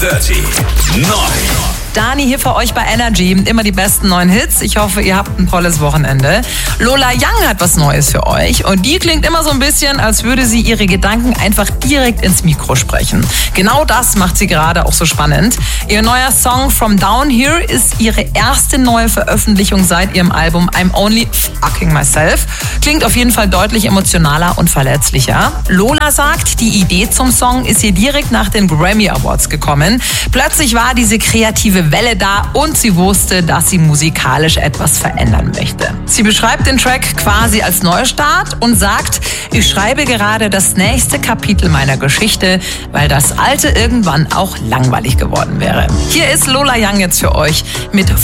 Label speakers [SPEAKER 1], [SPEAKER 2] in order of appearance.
[SPEAKER 1] Dirty Neu.
[SPEAKER 2] Dani hier für euch bei Energy. Immer die besten neuen Hits. Ich hoffe, ihr habt ein tolles Wochenende. Lola Young hat was Neues für euch. Und die klingt immer so ein bisschen, als würde sie ihre Gedanken einfach direkt ins Mikro sprechen. Genau das macht sie gerade auch so spannend. Ihr neuer Song From Down Here ist ihre erste neue Veröffentlichung seit ihrem Album I'm Only Fucking Myself. Klingt auf jeden Fall deutlich emotionaler und verletzlicher. Lola sagt, die Idee zum Song ist ihr direkt nach den Grammy Awards gekommen. Plötzlich war diese kreative Welle da und sie wusste, dass sie musikalisch etwas verändern möchte. Sie beschreibt den Track quasi als Neustart und sagt, ich schreibe gerade das nächste Kapitel meiner Geschichte, weil das alte irgendwann auch langweilig geworden wäre. Hier ist Lola Young jetzt für euch mit